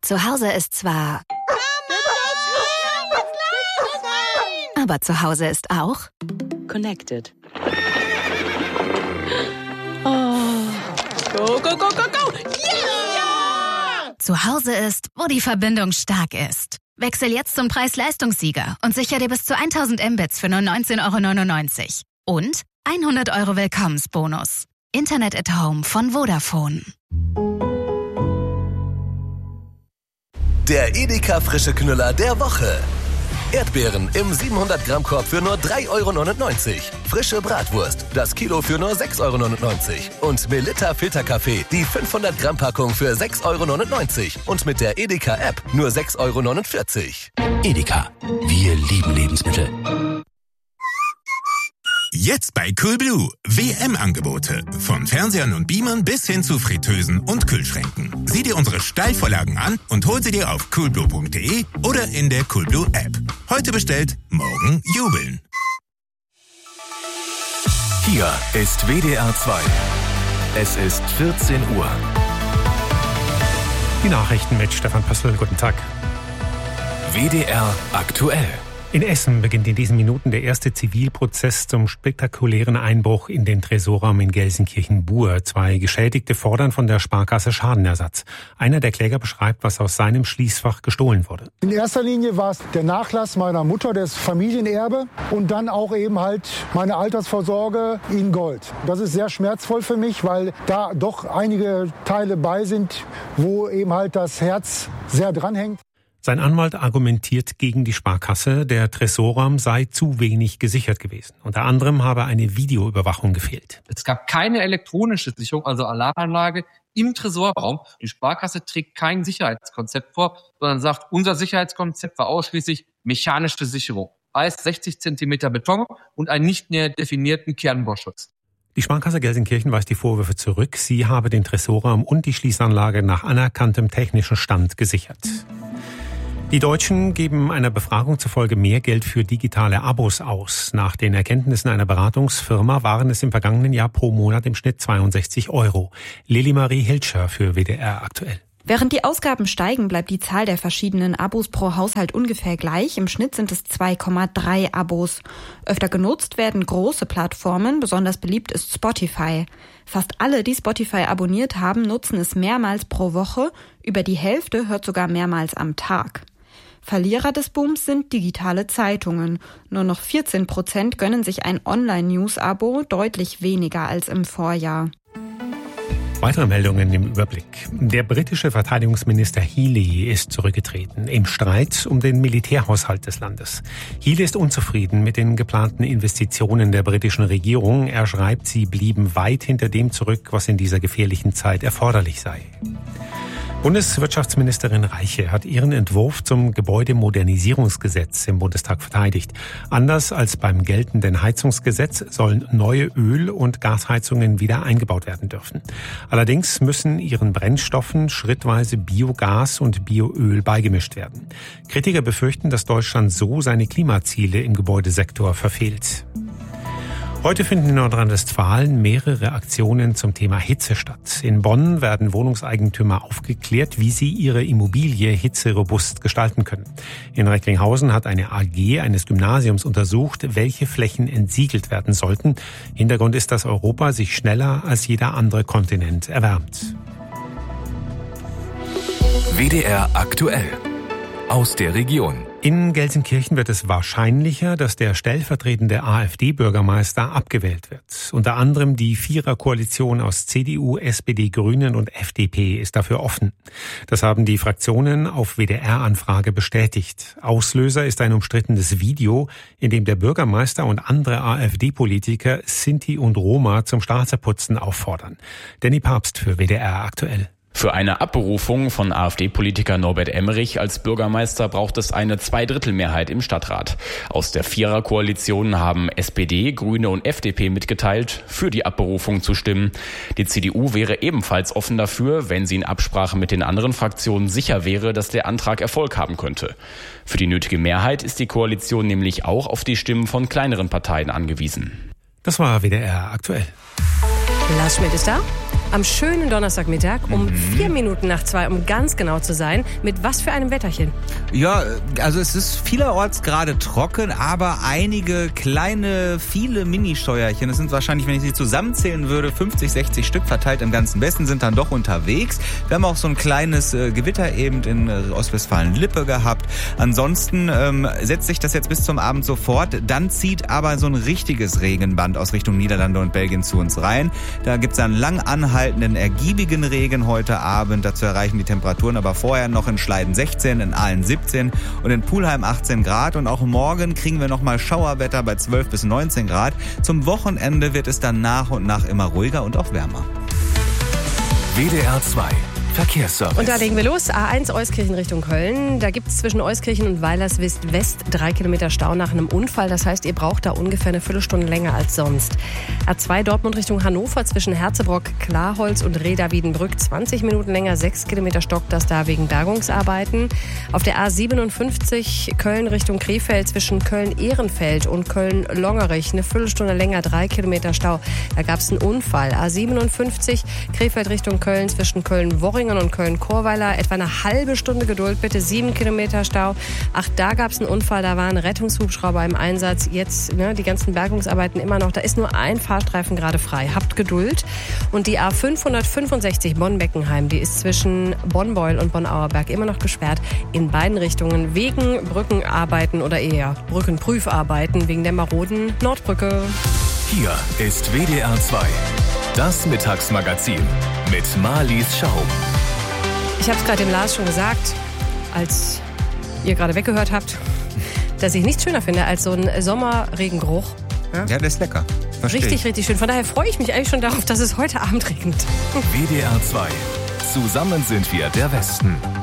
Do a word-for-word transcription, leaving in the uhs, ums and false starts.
Zu Hause ist zwar... Aber zu Hause ist auch... Connected. Oh. Go, go, go, go, go! Yeah! Zu Hause ist, wo die Verbindung stark ist. Wechsel jetzt zum Preis-Leistungssieger und sicher dir bis zu tausend Mbits für nur neunzehn Euro neunundneunzig. Und hundert Euro Willkommensbonus. Internet at Home von Vodafone. Der Edeka frische Knüller der Woche. Erdbeeren im siebenhundert Gramm Korb für nur drei Euro neunundneunzig. Frische Bratwurst, das Kilo für nur sechs Euro neunundneunzig. Und Melitta Filterkaffee, die fünfhundert Gramm Packung für sechs Euro neunundneunzig. Und mit der Edeka App nur sechs Euro neunundvierzig. Edeka, wir lieben Lebensmittel. Jetzt bei Coolblue. W M-Angebote. Von Fernsehern und Beamern bis hin zu Fritteusen und Kühlschränken. Sieh dir unsere Steilvorlagen an und hol sie dir auf coolblue punkt de oder in der Coolblue App. Heute bestellt, morgen jubeln. Hier ist W D R zwei. Es ist vierzehn Uhr. Die Nachrichten mit Stefan Pössl. Guten Tag. W D R aktuell. In Essen beginnt in diesen Minuten der erste Zivilprozess zum spektakulären Einbruch in den Tresorraum in Gelsenkirchen-Bur. Zwei Geschädigte fordern von der Sparkasse Schadenersatz. Einer der Kläger beschreibt, was aus seinem Schließfach gestohlen wurde. In erster Linie war es der Nachlass meiner Mutter, das Familienerbe, und dann auch eben halt meine Altersvorsorge in Gold. Das ist sehr schmerzvoll für mich, weil da doch einige Teile bei sind, wo eben halt das Herz sehr dranhängt. Sein Anwalt argumentiert gegen die Sparkasse, der Tresorraum sei zu wenig gesichert gewesen. Unter anderem habe eine Videoüberwachung gefehlt. Es gab keine elektronische Sicherung, also Alarmanlage im Tresorraum. Die Sparkasse trägt kein Sicherheitskonzept vor, sondern sagt, unser Sicherheitskonzept war ausschließlich mechanische Sicherung. Heißt sechzig Zentimeter Beton und einen nicht näher definierten Kernbohrschutz. Die Sparkasse Gelsenkirchen weist die Vorwürfe zurück. Sie habe den Tresorraum und die Schließanlage nach anerkanntem technischen Stand gesichert. Die Deutschen geben einer Befragung zufolge mehr Geld für digitale Abos aus. Nach den Erkenntnissen einer Beratungsfirma waren es im vergangenen Jahr pro Monat im Schnitt zweiundsechzig Euro. Lili-Marie Hilscher für W D R aktuell. Während die Ausgaben steigen, bleibt die Zahl der verschiedenen Abos pro Haushalt ungefähr gleich. Im Schnitt sind es zwei Komma drei Abos. Öfter genutzt werden große Plattformen, besonders beliebt ist Spotify. Fast alle, die Spotify abonniert haben, nutzen es mehrmals pro Woche. Über die Hälfte hört sogar mehrmals am Tag. Verlierer des Booms sind digitale Zeitungen. Nur noch vierzehn Prozent gönnen sich ein Online-News-Abo, deutlich weniger als im Vorjahr. Weitere Meldungen im Überblick. Der britische Verteidigungsminister Healey ist zurückgetreten im Streit um den Militärhaushalt des Landes. Healey ist unzufrieden mit den geplanten Investitionen der britischen Regierung. Er schreibt, sie blieben weit hinter dem zurück, was in dieser gefährlichen Zeit erforderlich sei. Bundeswirtschaftsministerin Reiche hat ihren Entwurf zum Gebäudemodernisierungsgesetz im Bundestag verteidigt. Anders als beim geltenden Heizungsgesetz sollen neue Öl- und Gasheizungen wieder eingebaut werden dürfen. Allerdings müssen ihren Brennstoffen schrittweise Biogas und Bioöl beigemischt werden. Kritiker befürchten, dass Deutschland so seine Klimaziele im Gebäudesektor verfehlt. Heute finden in Nordrhein-Westfalen mehrere Aktionen zum Thema Hitze statt. In Bonn werden Wohnungseigentümer aufgeklärt, wie sie ihre Immobilie hitzerobust gestalten können. In Recklinghausen hat eine A G eines Gymnasiums untersucht, welche Flächen entsiegelt werden sollten. Hintergrund ist, dass Europa sich schneller als jeder andere Kontinent erwärmt. W D R aktuell. Aus der Region. In Gelsenkirchen wird es wahrscheinlicher, dass der stellvertretende AfD-Bürgermeister abgewählt wird. Unter anderem die Viererkoalition aus C D U, S P D, Grünen und F D P ist dafür offen. Das haben die Fraktionen auf W D R-Anfrage bestätigt. Auslöser ist ein umstrittenes Video, in dem der Bürgermeister und andere AfD-Politiker Sinti und Roma zum Straßeputzen auffordern. Danny Papst für W D R aktuell. Für eine Abberufung von AfD-Politiker Norbert Emmerich als Bürgermeister braucht es eine Zweidrittelmehrheit im Stadtrat. Aus der Viererkoalition haben S P D, Grüne und F D P mitgeteilt, für die Abberufung zu stimmen. Die C D U wäre ebenfalls offen dafür, wenn sie in Absprache mit den anderen Fraktionen sicher wäre, dass der Antrag Erfolg haben könnte. Für die nötige Mehrheit ist die Koalition nämlich auch auf die Stimmen von kleineren Parteien angewiesen. Das war W D R aktuell. Lars Schmidt ist da. am schönen Donnerstagmittag um mhm. vier Minuten nach zwei, um ganz genau zu sein. Mit was für einem Wetterchen? Ja, also es ist vielerorts gerade trocken, aber einige kleine, viele Mini-Scheuerchen, das sind wahrscheinlich, wenn ich sie zusammenzählen würde, fünfzig, sechzig Stück verteilt im ganzen Westen, sind dann doch unterwegs. Wir haben auch so ein kleines äh, Gewitter eben in äh, Ostwestfalen-Lippe gehabt. Ansonsten ähm, setzt sich das jetzt bis zum Abend so fort. Dann zieht aber so ein richtiges Regenband aus Richtung Niederlande und Belgien zu uns rein. Da gibt's einen lang anhaltenden, ergiebigen Regen heute Abend. Dazu erreichen die Temperaturen aber vorher noch in Schleiden sechzehn, in Aalen siebzehn und in Pulheim achtzehn Grad. Und auch morgen kriegen wir nochmal Schauerwetter bei zwölf bis neunzehn Grad. Zum Wochenende wird es dann nach und nach immer ruhiger und auch wärmer. W D R zwei Verkehrsservice. Und da legen wir los. A eins Euskirchen Richtung Köln. Da gibt es zwischen Euskirchen und Weilerswist West drei Kilometer Stau nach einem Unfall. Das heißt, ihr braucht da ungefähr eine Viertelstunde länger als sonst. A zwei Dortmund Richtung Hannover zwischen Herzebrock, Klarholz und Reda-Wiedenbrück zwanzig Minuten länger. sechs Kilometer stockt das da wegen Bergungsarbeiten. Auf der A siebenundfünfzig Köln Richtung Krefeld zwischen Köln-Ehrenfeld und Köln-Longerich eine Viertelstunde länger. drei Kilometer Stau. Da gab es einen Unfall. A siebenundfünfzig Krefeld Richtung Köln zwischen Köln-Worringen und Köln-Chorweiler. Etwa eine halbe Stunde Geduld, bitte. sieben Kilometer Stau. Ach, da gab es einen Unfall, da waren Rettungshubschrauber im Einsatz. Jetzt ne, die ganzen Bergungsarbeiten immer noch. Da ist nur ein Fahrstreifen gerade frei. Habt Geduld. Und die A fünfhundertfünfundsechzig Bonn-Beckenheim, die ist zwischen Bonn-Beul und Bonn-Auerberg immer noch gesperrt. In beiden Richtungen wegen Brückenarbeiten oder eher Brückenprüfarbeiten wegen der maroden Nordbrücke. Hier ist W D R zwei. Das Mittagsmagazin mit Marlies Schaub. Ich habe es gerade dem Lars schon gesagt, als ihr gerade weggehört habt, dass ich nichts schöner finde als so ein Sommerregengeruch. Ja, ja, der ist lecker. Versteh. Richtig, richtig schön. Von daher freue ich mich eigentlich schon darauf, dass es heute Abend regnet. W D R zwei. Zusammen sind wir der Westen.